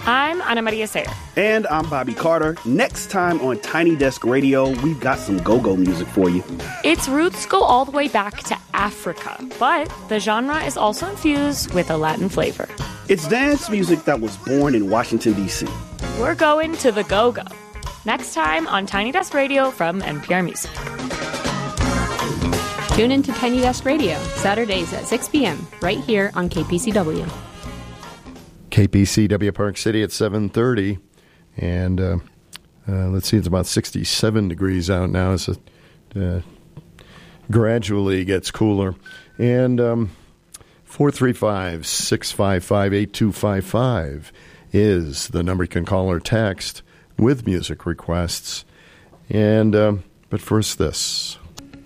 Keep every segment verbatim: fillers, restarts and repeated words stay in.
I'm Ana Maria Sayer. And I'm Bobby Carter. Next time on Tiny Desk Radio, we've got some go-go music for you. Its roots go all the way back to Africa, but the genre is also infused with a Latin flavor. It's dance music that was born in Washington, D C. We're going to the go-go. Next time on Tiny Desk Radio from N P R Music. Tune in to Tiny Desk Radio, Saturdays at six p.m., right here on K P C W. K P C W Park City at seven thirty, and uh, uh, let's see, it's about sixty-seven degrees out now as it uh, gradually gets cooler. And um, four three five, six five five, eight two five five is the number you can call or text with music requests. And um, but first this.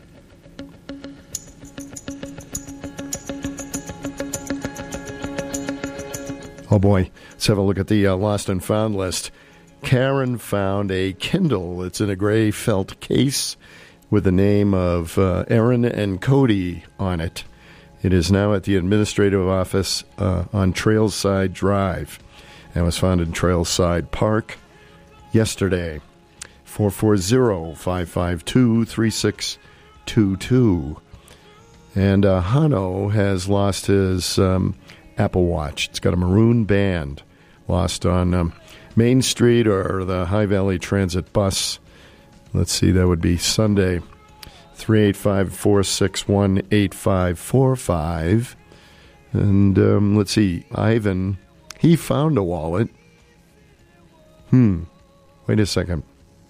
Oh, boy. Let's have a look at the uh, Lost and Found list. Karen found a Kindle. It's in a gray felt case with the name of uh, Aaron and Cody on it. It is now at the administrative office uh, on Trailside Drive and was found in Trailside Park yesterday. four four zero, five five two, three six two two. And uh, Hano has lost his... Um, Apple Watch. It's got a maroon band lost on um, Main Street or the High Valley Transit bus. Let's see, that would be Sunday, three eight five, four six one, eight five four five. And um, let's see, Ivan, he found a wallet. Hmm, wait a second.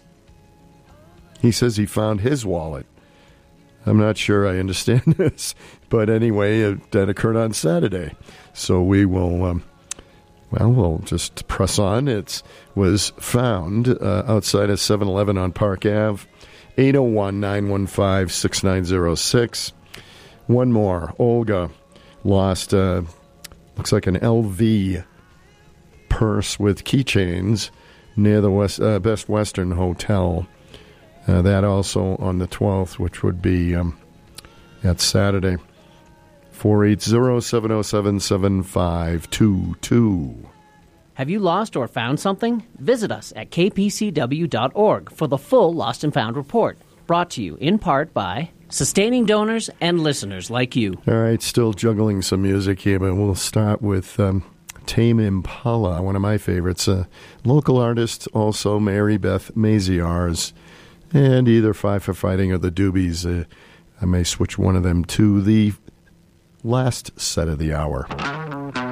He says he found his wallet. I'm not sure I understand this, but anyway, it, that occurred on Saturday. So we will, um, well, we'll just press on. It was found uh, outside of seven eleven on Park Avenue, eight oh one, nine one five, six nine oh six. One more. Olga lost, uh, looks like an L V purse with keychains near the West, uh, Best Western Hotel. Uh, that also on the twelfth, which would be um, at Saturday. four eight zero, seven oh seven, seven five two two. Have you lost or found something? Visit us at k p c w dot org for the full Lost and Found report. Brought to you in part by sustaining donors and listeners like you. All right, still juggling some music here, but we'll start with um, Tame Impala, one of my favorites. A local artist, also Mary Beth Maziarz. And either Five for Fighting or the Doobies. Uh, I may switch one of them to the last set of the hour.